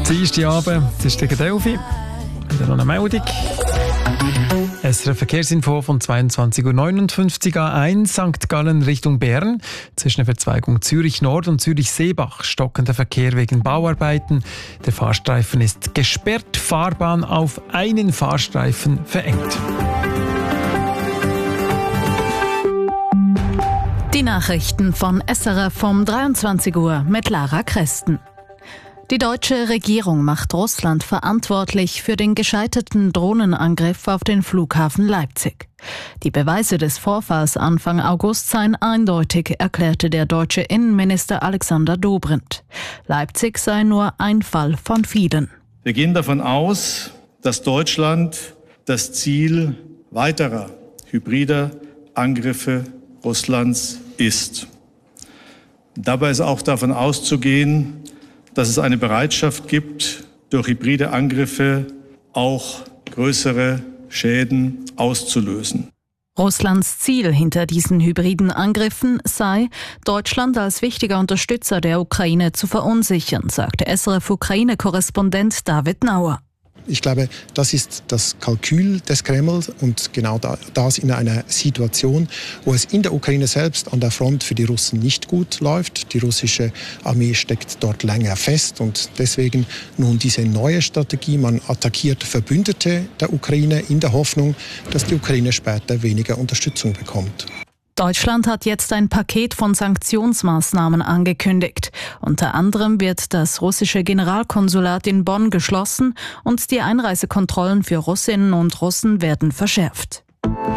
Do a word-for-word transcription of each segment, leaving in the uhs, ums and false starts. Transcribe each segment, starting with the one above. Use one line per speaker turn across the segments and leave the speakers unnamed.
Dienstagabend, es ist gegen elf Uhr. Wieder noch eine Meldung. Es ist ein Verkehrsinfo von zweiundzwanzig Uhr neunundfünfzig A eins Sankt Gallen Richtung Bern. Zwischen der Verzweigung Zürich Nord und Zürich Seebach stockender Verkehr wegen Bauarbeiten. Der Fahrstreifen ist gesperrt, Fahrbahn auf einen Fahrstreifen verengt.
Die Nachrichten von S R F um dreiundzwanzig Uhr mit Lara Kresten. Die deutsche Regierung macht Russland verantwortlich für den gescheiterten Drohnenangriff auf den Flughafen Leipzig. Die Beweise des Vorfalls Anfang August seien eindeutig, erklärte der deutsche Innenminister Alexander Dobrindt. Leipzig sei nur ein Fall von vielen.
Wir gehen davon aus, dass Deutschland das Ziel weiterer hybrider Angriffe Russlands ist. Dabei ist auch davon auszugehen, dass es eine Bereitschaft gibt, durch hybride Angriffe auch größere Schäden auszulösen.
Russlands Ziel hinter diesen hybriden Angriffen sei, Deutschland als wichtiger Unterstützer der Ukraine zu verunsichern, sagte S R F-Ukraine-Korrespondent David Nauer.
Ich glaube, das ist das Kalkül des Kreml und genau das in einer Situation, wo es in der Ukraine selbst an der Front für die Russen nicht gut läuft. Die russische Armee steckt dort länger fest und deswegen nun diese neue Strategie. Man attackiert Verbündete der Ukraine in der Hoffnung, dass die Ukraine später weniger Unterstützung bekommt.
Deutschland hat jetzt ein Paket von Sanktionsmaßnahmen angekündigt. Unter anderem wird das russische Generalkonsulat in Bonn geschlossen und die Einreisekontrollen für Russinnen und Russen werden verschärft.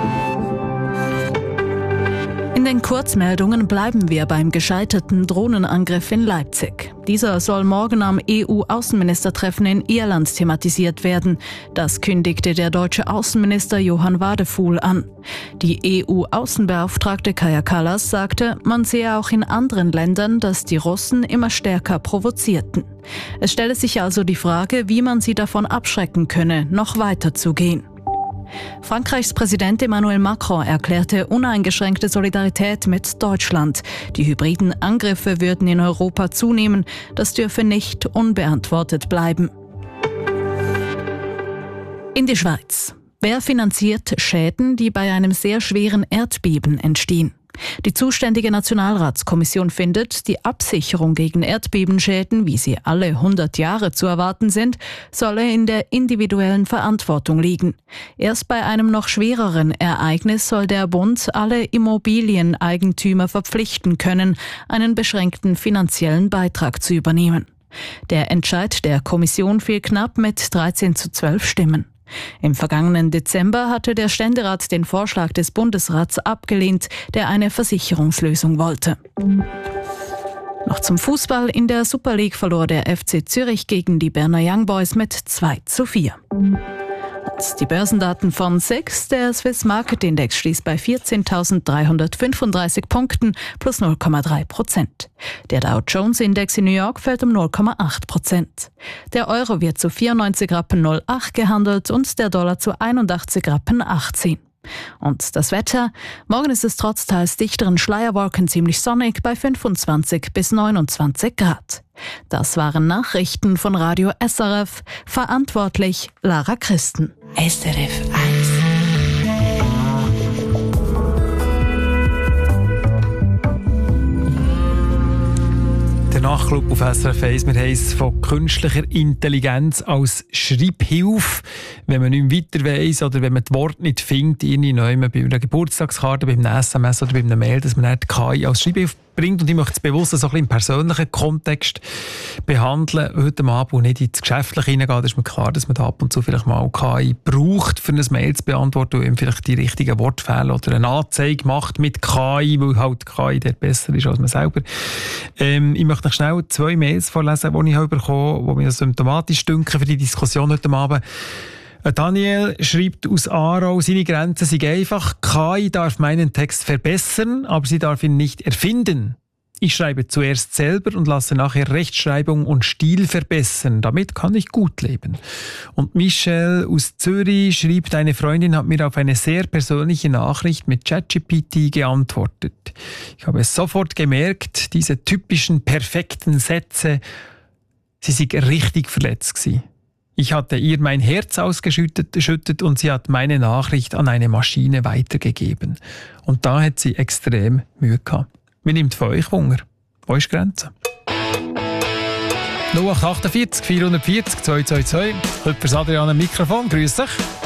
In den Kurzmeldungen bleiben wir beim gescheiterten Drohnenangriff in Leipzig. Dieser soll morgen am E U-Außenministertreffen in Irland thematisiert werden. Das kündigte der deutsche Außenminister Johann Wadefuhl an. Die E U-Außenbeauftragte Kaja Kallas sagte, man sehe auch in anderen Ländern, dass die Russen immer stärker provozierten. Es stelle sich also die Frage, wie man sie davon abschrecken könne, noch weiter zu gehen. Frankreichs Präsident Emmanuel Macron erklärte uneingeschränkte Solidarität mit Deutschland. Die hybriden Angriffe würden in Europa zunehmen. Das dürfe nicht unbeantwortet bleiben. In die Schweiz. Wer finanziert Schäden, die bei einem sehr schweren Erdbeben entstehen? Die zuständige Nationalratskommission findet, die Absicherung gegen Erdbebenschäden, wie sie alle hundert Jahre zu erwarten sind, solle in der individuellen Verantwortung liegen. Erst bei einem noch schwereren Ereignis soll der Bund alle Immobilieneigentümer verpflichten können, einen beschränkten finanziellen Beitrag zu übernehmen. Der Entscheid der Kommission fiel knapp mit dreizehn zu zwölf Stimmen. Im vergangenen Dezember hatte der Ständerat den Vorschlag des Bundesrats abgelehnt, der eine Versicherungslösung wollte. Noch zum Fußball. In der Super League verlor der F C Zürich gegen die Berner Young Boys mit zwei zu vier. Und die Börsendaten von S I X. Der Swiss Market Index schließt bei vierzehntausenddreihundertfünfunddreißig Punkten plus null Komma drei Prozent. Der Dow Jones Index in New York fällt um null Komma acht Prozent. Der Euro wird zu vierundneunzig Rappen null acht gehandelt und der Dollar zu einundachtzig Rappen achtzehn. Und das Wetter? Morgen ist es trotz teils dichteren Schleierwolken ziemlich sonnig bei fünfundzwanzig bis neunundzwanzig Grad. Das waren Nachrichten von Radio S R F. Verantwortlich Lara Christen.
S R F eins.
Der Nachtclub auf S R F eins. Wir haben es von künstlicher Intelligenz als Schreibhilfe. Wenn man nicht weiter weiss oder wenn man das Wort nicht findet, irgendwie neu bei einer Geburtstagskarte, bei einem S M S oder bei einem Mail, dass man dann die K I als Schreibhilfe bringt. Und ich möchte es bewusst so ein bisschen im persönlichen Kontext behandeln heute Abend und nicht ins Geschäftliche hineingehen. Da ist mir klar, dass man da ab und zu vielleicht mal K I braucht, für ein Mail zu beantworten, wo ihm vielleicht die richtigen Worte fehlen oder eine Anzeige macht mit K I, weil halt K I dort besser ist als man selber. Ähm, ich möchte noch schnell zwei Mails vorlesen, die ich habe bekommen habe, die mir symptomatisch dünken für die Diskussion heute Abend. Daniel schreibt aus Aarau, seine Grenzen sind einfach. K I darf meinen Text verbessern, aber sie darf ihn nicht erfinden. Ich schreibe zuerst selber und lasse nachher Rechtschreibung und Stil verbessern. Damit kann ich gut leben. Und Michelle aus Zürich schreibt, eine Freundin hat mir auf eine sehr persönliche Nachricht mit ChatGPT geantwortet. Ich habe es sofort gemerkt, diese typischen perfekten Sätze, sie sei richtig verletzt gewesen. Ich hatte ihr mein Herz ausgeschüttet und sie hat meine Nachricht an eine Maschine weitergegeben. Und da hat sie extrem Mühe gehabt. Wie nimmt für euch Wunder? Wo ist die Grenze? null acht acht vier vierhundertvierzig zwei zwei zwei. Heute für Adrian am Mikrofon. Grüß dich.